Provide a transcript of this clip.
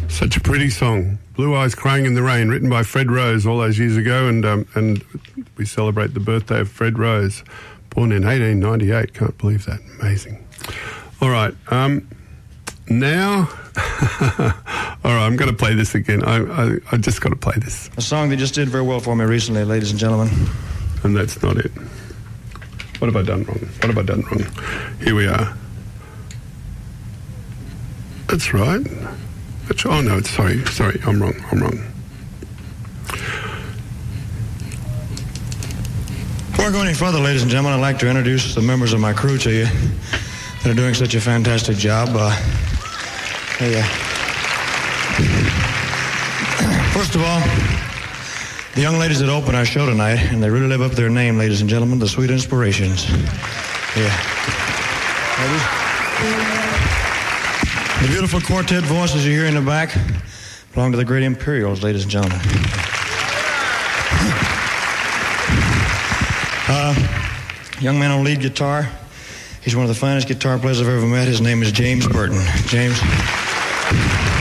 Such a pretty song. Blue Eyes Crying in the Rain, written by Fred Rose all those years ago, and we celebrate the birthday of Fred Rose, born in 1898. Can't believe that. Amazing. All right. Now, all right, I'm going to play this again. I just got to play this. A song they just did very well for me recently, ladies and gentlemen. And that's not it. What have I done wrong? What have I done wrong? Here we are. That's right. Oh, no, sorry, I'm wrong. Before I go any further, ladies and gentlemen, I'd like to introduce the members of my crew to you that are doing such a fantastic job. First of all, the young ladies that open our show tonight, and they really live up their name, ladies and gentlemen, the Sweet Inspirations. The beautiful quartet voices you hear in the back belong to the Great Imperials, ladies and gentlemen. Young man on lead guitar. He's one of the finest guitar players I've ever met. His name is James Burton. James.